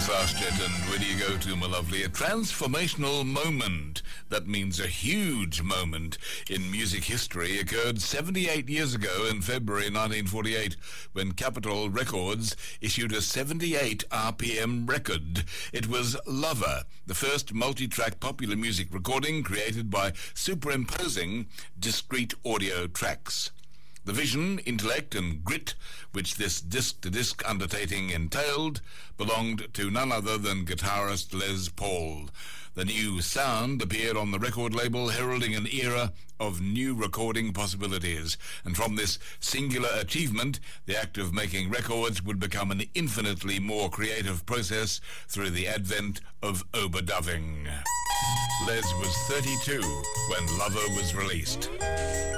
Fastjet, and where do you go to, my lovely? A transformational moment, that means a huge moment in music history, occurred 78 years ago in February 1948 when Capitol Records issued a 78 RPM record. It was Lover, the first multi-track popular music recording created by superimposing discrete audio tracks. The vision, intellect, and grit which this disc-to-disc undertaking entailed belonged to none other than guitarist Les Paul. The new sound appeared on the record label, heralding an era of new recording possibilities. And from this singular achievement, the act of making records would become an infinitely more creative process through the advent of overdubbing. Les was 32 when Lover was released.